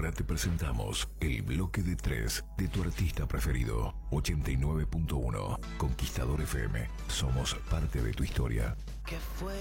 Ahora te presentamos el bloque de 3 de tu artista preferido. 89.1 Conquistador FM. Somos parte de tu historia. ¿Qué fue?